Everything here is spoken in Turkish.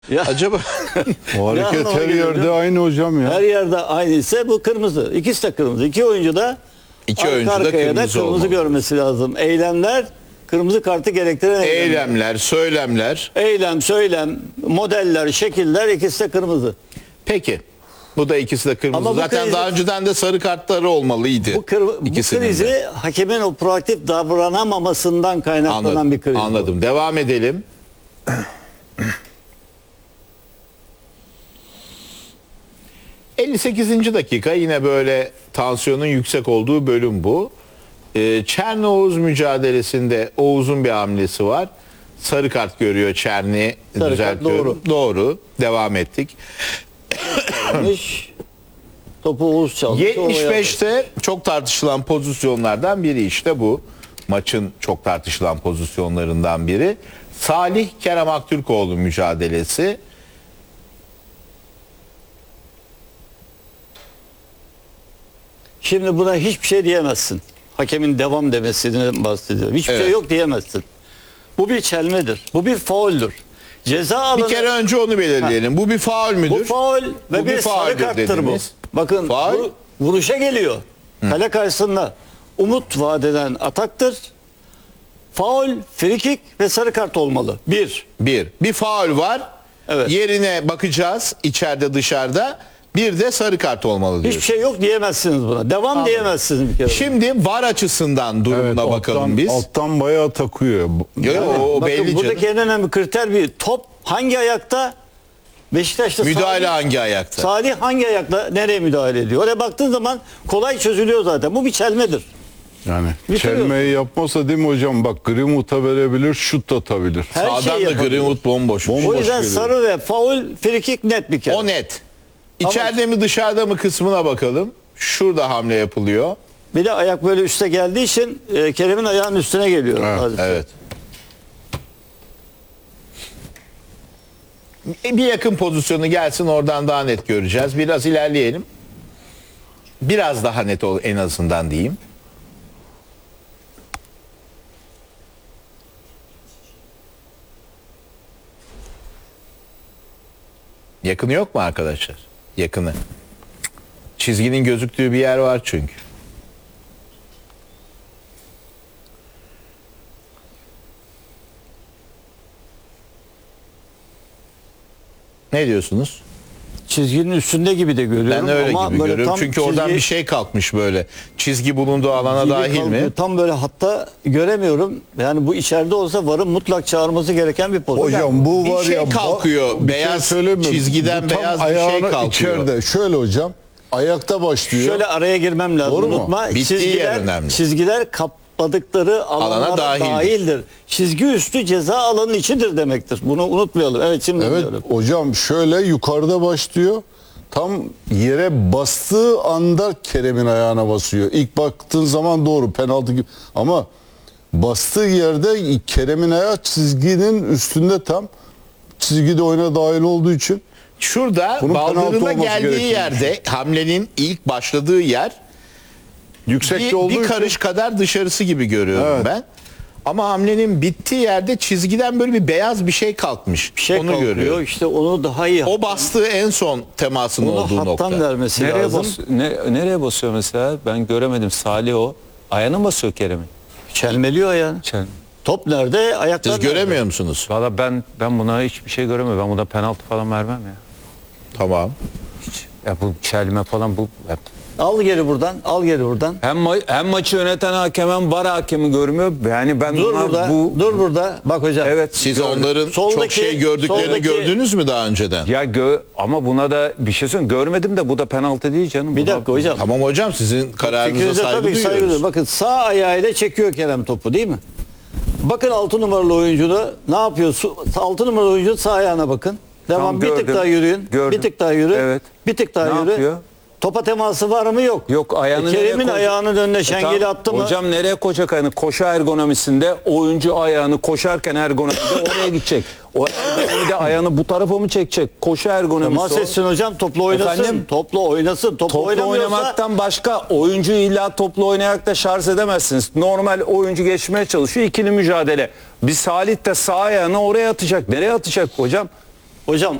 Ya, Acaba O hareket anlama her geliyor? yerde aynı hocam ya. her yerde aynı ise bu kırmızı. İkisi de kırmızı. İki oyuncu da İki arka oyuncu da arkaya kırmızı olmalı. görmesi lazım. Eylemler kırmızı kartı gerektiren eylemler. eylemler, söylemler. Eylem, söylem, modeller, şekiller ikisi de kırmızı. Peki. Bu da ikisi de kırmızı. Ama bu Zaten krizi- daha önceden de sarı kartları olmalıydı. Bu İkisinin de. krizi hakemin o proaktif davranamamasından kaynaklanan Anladım. bir kriz. bu. Anladım. Devam edelim. ...58. dakika yine böyle tansiyonun yüksek olduğu bölüm bu. Çerni Oğuz mücadelesinde Oğuz'un bir hamlesi var. Sarı kart görüyor Çerni. Sarı kart, Düzeltiyorum. Doğru. Devam ettik. Yapmış, topu Oğuz çaldı. 75'te çok tartışılan pozisyonlardan biri işte bu. Maçın çok tartışılan pozisyonlarından biri. Salih Kerem Aktürkoğlu mücadelesi. Şimdi buna hiçbir şey diyemezsin. Hakemin devam demesinden bahsediyorum. Hiçbir Evet. şey yok diyemezsin. Bu bir çelmedir. Bu bir fauldür. Ceza alanı... Bir kere önce onu belirleyelim. Bu bir faul müdür? Bu faul ve Bu bir sarı fauldür karttır dediğimiz. bu. Bakın Faul. vuruşa geliyor. Kale karşısında umut vadeden ataktır. Faul, frikik ve sarı kart olmalı. Bir faul var. Evet. Yerine bakacağız içeride dışarıda. Bir de sarı kart olmalı Hiçbir diyoruz. şey yok diyemezsiniz buna. Devam diyemezsiniz bir kere. Şimdi VAR açısından durumuna bakalım biz. Alttan bayağı takıyor. Yo, o Bakın belli buradaki canım. en önemli kriter bir top hangi ayakta? Beşiktaş'ta Müdahale Salih, hangi ayakta? Salih hangi ayakla nereye müdahale ediyor? Oraya baktığın zaman kolay çözülüyor zaten. Bu bir çelmedir. Yani Bitiriyor. çelmeyi yapmasa değil mi hocam? Bak Greenwood'a verebilir, şut da atabilir. Her Sağdan şeyi da yapabilir. Greenwood bomboş. O yüzden geliyor. sarı ve faul, frikik net bir kere. O net. İçeride mi dışarıda mı kısmına bakalım. Şurada hamle yapılıyor. Bir de ayak böyle üste geldiği için Kerem'in ayağının üstüne geliyor. Evet, hadise. Evet. Bir yakın pozisyonu gelsin, oradan daha net göreceğiz. Biraz ilerleyelim. Biraz daha net ol en azından diyeyim. Yakını yok mu arkadaşlar? Yakını. Çizginin gözüktüğü bir yer var çünkü. Ne diyorsunuz? Çizginin üstünde gibi de görüyorum. Ben öyle ama gibi böyle görüyorum. tam Çünkü oradan çizgi bir şey kalkmış böyle. Çizgi bulunduğu alana gibi dahil kalkıyor. mi? Tam böyle hatta göremiyorum. Yani bu içeride olsa VAR'ın mutlak çağırması gereken bir pozisyon. Hocam bu Bir var şey ya kalkıyor. bir Beyaz söyleyeyim mi? çizgiden Bu tam beyaz bir şey ayağına kalkıyor. içeride. Şöyle hocam ayakta başlıyor. Şöyle araya girmem lazım. Doğru mu? Unutma. Bittiği yer önemli. Çizgiler kapladıkları alanlara dahildir. dahildir. Çizgi üstü ceza alanının içidir demektir. Bunu unutmayalım. Evet şimdi Evet diyorum. hocam şöyle yukarıda başlıyor. Tam yere bastığı anda Kerem'in ayağına basıyor. İlk baktığın zaman doğru penaltı gibi. Ama bastığı yerde Kerem'in ayağı çizginin üstünde tam. Çizgide oyuna dahil olduğu için. Şurada Bunun penaltı baldırına olması geldiği gerekiyor. yerde hamlenin ilk başladığı yer Yüksekte olduğu bir için. karış kadar dışarısı gibi görüyorum Evet. ben. Ama hamlenin bittiği yerde çizgiden böyle bir beyaz bir şey kalkmış. Bir şey Onu kalkıyor. görüyorum. İşte onu daha iyi. O bastığı en son temasın Onu olduğu hattan nokta. vermesi Nereye, lazım. nereye basıyor mesela? Ben göremedim. Salih o. Ayağına mı basıyor Kerem'in? Çelmeliyor ayağını. Top nerede? Ayaklar Siz nerede? göremiyor musunuz? Valla ben buna hiçbir şey göremiyorum. Ben buna penaltı falan vermem ya. Tamam. Hiç. Ya bu çelme falan bu. Al geri buradan. Al geri buradan. Hem maçı yöneten hakem hem VAR hakemi görmüyor. Yani ben Dur bunlar burada. bu. Dur burada. Bak hocam. Evet. Siz gördüm. onların çok Soldaki- şey gördüklerini soldaki- gördünüz mü daha önceden? Ya ama buna da bir şey söyleyeyim. Görmedim de bu da penaltı değil canım. Bir dakika hocam. Tamam hocam, sizin kararınıza Fikrinize saygı tabii saygı duyuyoruz. duyuyorum. Bakın sağ ayağıyla çekiyor Kerem topu değil mi? Bakın 6 numaralı oyuncu da ne yapıyor? 6 numaralı oyuncu sağ ayağına bakın. Devam Tamam, bir tık gördüm. daha yürüyün. Gördüm. Bir tık daha yürü. Evet. Bir tık daha Ne yürü. yapıyor? Topa teması var mı? Yok. Yok, ayağını nereye Kerem'in koyacak? ayağının önüne şengeli Tamam, attı mı? Hocam nereye koşacak ayağını? Koşu ergonomisinde oyuncu ayağını koşarken ergonomide oraya gidecek. O ergonomide ayağını bu tarafa mı çekecek? Koşu ergonomisi Temas etsin hocam. Topla oynasın. Efendim? Topla oynasın. Topla Toplu oynamıyorsa oynamaktan başka oyuncu illa toplu oynayarak da şarj edemezsiniz. Normal oyuncu geçmeye çalışıyor. İkili mücadele. Bir Salih de sağ ayağını oraya atacak. Nereye atacak hocam? Hocam